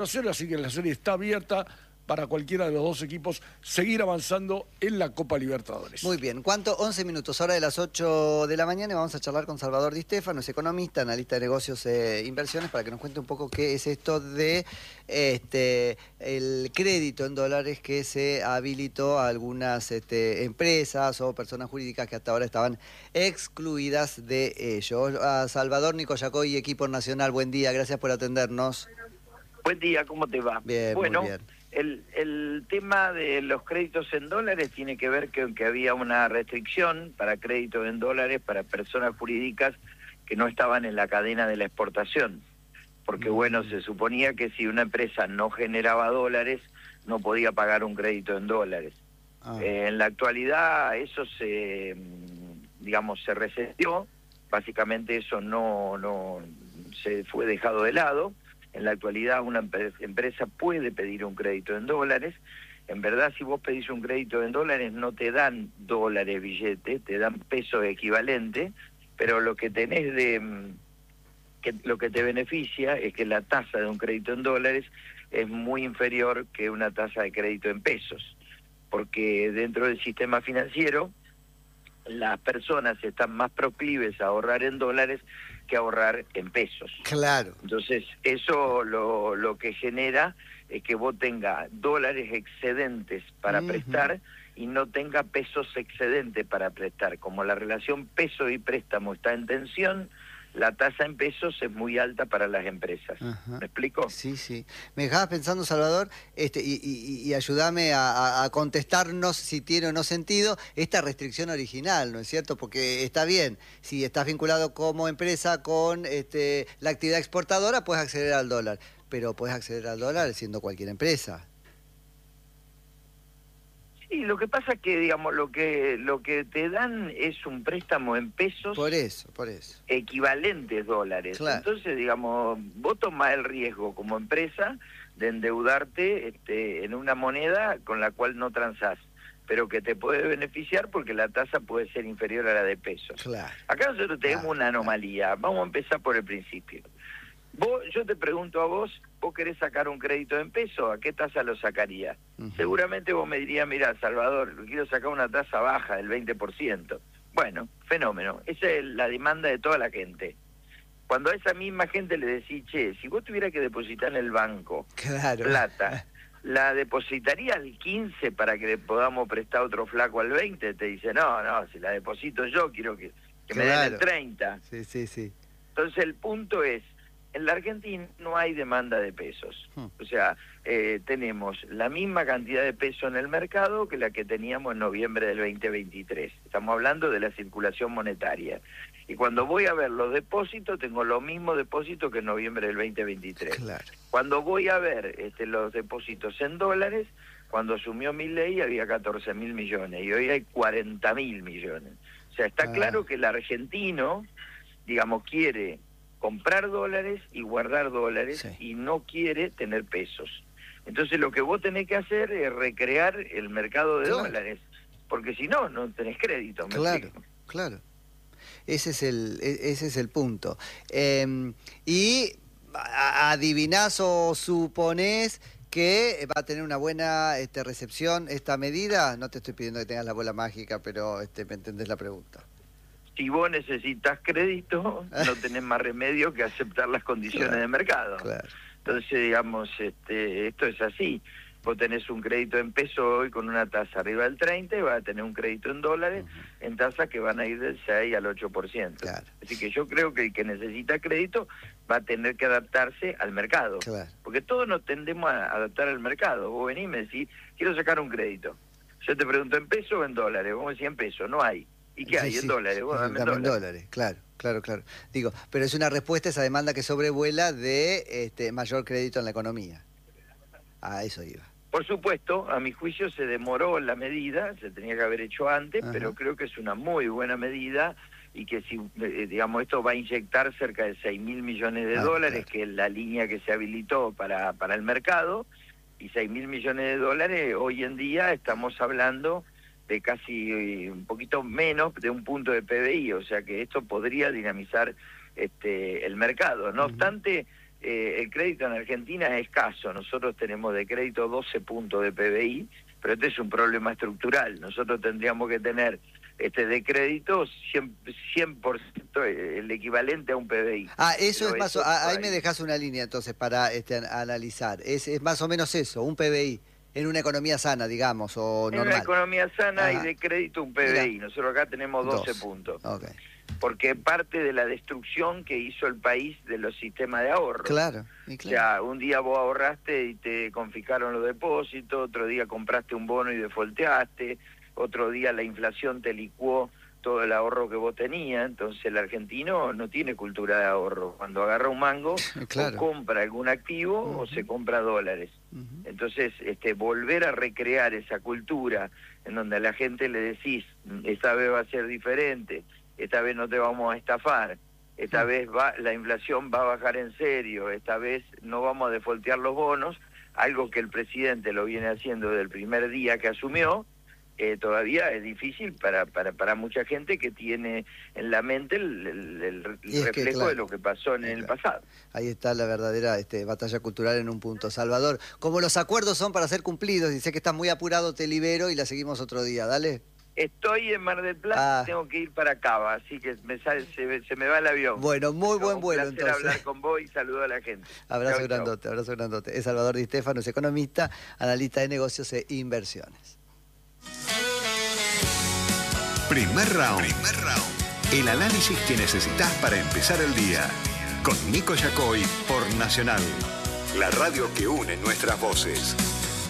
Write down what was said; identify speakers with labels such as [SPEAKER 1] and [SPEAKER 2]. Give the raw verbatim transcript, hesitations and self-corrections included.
[SPEAKER 1] Así que la serie está abierta para cualquiera de los dos equipos seguir avanzando en la Copa Libertadores.
[SPEAKER 2] Muy bien, ¿cuánto? once minutos, hora de las ocho de la mañana, y vamos a charlar con Salvador Di Stefano, es economista, analista de negocios e inversiones, para que nos cuente un poco qué es esto de este el crédito en dólares que se habilitó a algunas este, empresas o personas jurídicas que hasta ahora estaban excluidas de ello. A Salvador, Nico Yacoy, equipo nacional, buen día, gracias por atendernos.
[SPEAKER 3] Buen día, ¿cómo te va?
[SPEAKER 2] Bien,
[SPEAKER 3] bueno,
[SPEAKER 2] muy bien.
[SPEAKER 3] El, el tema de los créditos en dólares tiene que ver con que había una restricción para créditos en dólares para personas jurídicas que no estaban en la cadena de la exportación. Porque, mm. bueno, se suponía que si una empresa no generaba dólares, no podía pagar un crédito en dólares. Ah. Eh, en la actualidad eso se, digamos, se reseteó. Básicamente eso no, no se fue dejado de lado. En la actualidad una empresa puede pedir un crédito en dólares. En verdad, si vos pedís un crédito en dólares, no te dan dólares billete, te dan pesos equivalentes, pero lo que tenés de... que lo que te beneficia es que la tasa de un crédito en dólares es muy inferior que una tasa de crédito en pesos, porque dentro del sistema financiero las personas están más proclives a ahorrar en dólares que ahorrar en pesos.
[SPEAKER 2] Claro.
[SPEAKER 3] Entonces, eso lo, lo que genera es que vos tengas dólares excedentes para uh-huh. prestar y no tenga pesos excedentes para prestar. Como la relación peso y préstamo está en tensión, la tasa en pesos es muy alta para las empresas. Ajá. ¿Me explico?
[SPEAKER 2] Sí, sí. Me dejabas pensando, Salvador, este, y, y, y ayúdame a, a contestarnos si tiene o no sentido esta restricción original, ¿no es cierto? Porque está bien, si estás vinculado como empresa con este, la actividad exportadora, puedes acceder al dólar, pero puedes acceder al dólar siendo cualquier empresa.
[SPEAKER 3] Sí, lo que pasa es que, digamos, lo que lo que te dan es un préstamo en pesos.
[SPEAKER 2] Por eso, por eso.
[SPEAKER 3] Equivalentes dólares. Claro. Entonces, digamos, vos tomás el riesgo como empresa de endeudarte este, en una moneda con la cual no transás, pero que te puede beneficiar porque la tasa puede ser inferior a la de pesos.
[SPEAKER 2] Claro.
[SPEAKER 3] Acá nosotros tenemos
[SPEAKER 2] claro,
[SPEAKER 3] una anomalía. Claro. Vamos a empezar por el principio. Vos, yo te pregunto a vos, vos querés sacar un crédito en peso, ¿a qué tasa lo sacarías? Uh-huh. Seguramente vos me dirías, mira, Salvador, quiero sacar una tasa baja del veinte por ciento. Bueno, fenómeno, esa es la demanda de toda la gente. Cuando a esa misma gente le decís, che, si vos tuvieras que depositar en el banco
[SPEAKER 2] claro.
[SPEAKER 3] plata, ¿la depositaría al quince para que le podamos prestar otro flaco al veinte? Te dice, no, no, si la deposito yo, quiero que, que
[SPEAKER 2] claro.
[SPEAKER 3] me den el treinta.
[SPEAKER 2] Sí, sí, sí.
[SPEAKER 3] Entonces el punto es, en la Argentina no hay demanda de pesos. O sea, eh, tenemos la misma cantidad de peso en el mercado que la que teníamos en noviembre del veinte veintitrés. Estamos hablando de la circulación monetaria. Y cuando voy a ver los depósitos, tengo los mismos depósitos que en noviembre del veinte veintitrés.
[SPEAKER 2] Claro.
[SPEAKER 3] Cuando voy a ver este, los depósitos en dólares, cuando asumió Milei había catorce mil millones y hoy hay cuarenta mil millones. O sea, está ah. claro que el argentino, digamos, quiere comprar dólares y guardar dólares sí. y no quiere tener pesos. Entonces lo que vos tenés que hacer es recrear el mercado de claro. dólares, porque si no, no tenés crédito. ¿me
[SPEAKER 2] claro,
[SPEAKER 3] explico?
[SPEAKER 2] Claro. Ese es el, ese es el punto. Eh, y adivinás o suponés que va a tener una buena este, recepción esta medida. No te estoy pidiendo que tengas la bola mágica, pero este, me entendés la pregunta.
[SPEAKER 3] Si vos necesitas crédito, no tenés más remedio que aceptar las condiciones claro, de mercado.
[SPEAKER 2] Claro.
[SPEAKER 3] Entonces, digamos, este, esto es así. Vos tenés un crédito en peso hoy con una tasa arriba del treinta y vas a tener un crédito en dólares uh-huh. en tasas que van a ir del seis al ocho por ciento.
[SPEAKER 2] Claro.
[SPEAKER 3] Así que yo creo que el que necesita crédito va a tener que adaptarse al mercado.
[SPEAKER 2] Claro.
[SPEAKER 3] Porque todos nos tendemos a adaptar al mercado. Vos venís y me decís, quiero sacar un crédito. Yo te pregunto, ¿en peso o en dólares? Vos me decís, en peso, no hay. ¿Y qué sí, hay? Sí. En dólares. Vos dame en dólares.
[SPEAKER 2] dólares. Claro, claro, claro. Digo, pero es una respuesta a esa demanda que sobrevuela de este, mayor crédito en la economía. A eso iba.
[SPEAKER 3] Por supuesto, a mi juicio se demoró la medida, se tenía que haber hecho antes, Ajá. pero creo que es una muy buena medida y que si, eh, digamos, esto va a inyectar cerca de seis mil millones de ah, dólares, claro. que es la línea que se habilitó para, para el mercado, y seis mil millones de dólares, hoy en día estamos hablando de casi un poquito menos de un punto de P B I, o sea que esto podría dinamizar este el mercado. No uh-huh. obstante, eh, el crédito en Argentina es escaso. Nosotros tenemos de crédito doce puntos de P B I, pero este es un problema estructural. Nosotros tendríamos que tener este de crédito cien por ciento el equivalente a un P B I.
[SPEAKER 2] Ah, eso
[SPEAKER 3] pero
[SPEAKER 2] es más...
[SPEAKER 3] eso
[SPEAKER 2] O, ahí
[SPEAKER 3] hay.
[SPEAKER 2] me dejas una línea entonces para este, analizar. Es, es más o menos eso, un P B I. En una economía sana, digamos, o
[SPEAKER 3] En
[SPEAKER 2] normal.
[SPEAKER 3] una economía sana
[SPEAKER 2] Ajá.
[SPEAKER 3] y de crédito un P B I.
[SPEAKER 2] Mirá.
[SPEAKER 3] Nosotros acá tenemos doce
[SPEAKER 2] Dos.
[SPEAKER 3] puntos.
[SPEAKER 2] Okay.
[SPEAKER 3] Porque parte de la destrucción que hizo el país de los sistemas de ahorro.
[SPEAKER 2] Claro, y
[SPEAKER 3] O
[SPEAKER 2] claro.
[SPEAKER 3] sea, un día vos ahorraste y te confiscaron los depósitos, otro día compraste un bono y defolteaste, otro día la inflación te licuó todo el ahorro que vos tenías. Entonces el argentino no tiene cultura de ahorro. Cuando agarra un mango,
[SPEAKER 2] Claro.
[SPEAKER 3] o compra algún activo
[SPEAKER 2] Uh-huh.
[SPEAKER 3] o se compra dólares.
[SPEAKER 2] Uh-huh.
[SPEAKER 3] Entonces, este, volver a recrear esa cultura en donde a la gente le decís, esta vez va a ser diferente, esta vez no te vamos a estafar, esta vez va, la inflación va a bajar en serio, esta vez no vamos a defoltear los bonos, algo que el presidente lo viene haciendo desde el primer día que asumió. Eh, todavía es difícil para, para, para mucha gente que tiene en la mente el, el, el
[SPEAKER 2] Y es que,
[SPEAKER 3] reflejo
[SPEAKER 2] claro,
[SPEAKER 3] de lo que pasó en
[SPEAKER 2] eh,
[SPEAKER 3] el
[SPEAKER 2] claro.
[SPEAKER 3] pasado.
[SPEAKER 2] Ahí está la verdadera este, batalla cultural en un punto. Salvador, como los acuerdos son para ser cumplidos, y sé que estás muy apurado, te libero y la seguimos otro día. Dale.
[SPEAKER 3] Estoy en Mar del Plata,
[SPEAKER 2] Ah.
[SPEAKER 3] tengo que ir para Cava, así que me sale, se, se me va el avión.
[SPEAKER 2] Bueno, muy
[SPEAKER 3] Pero
[SPEAKER 2] buen
[SPEAKER 3] un
[SPEAKER 2] vuelo
[SPEAKER 3] placer
[SPEAKER 2] entonces.
[SPEAKER 3] hablar con vos y saludo a la gente.
[SPEAKER 2] Abrazo
[SPEAKER 3] Chau, chau.
[SPEAKER 2] grandote, abrazo grandote. Es Salvador Di Stéfano, es economista, analista de negocios e inversiones.
[SPEAKER 4] Primer round. Primer round. El análisis que necesitas para empezar el día. Con Nico Yacoy por Nacional. La radio que une nuestras voces.